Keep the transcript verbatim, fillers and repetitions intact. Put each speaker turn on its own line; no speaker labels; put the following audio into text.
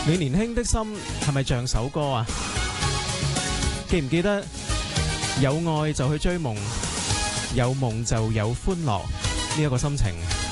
你年輕的心係咪像首歌啊？記唔記得有愛就去追夢，有夢就有歡樂呢一個心情？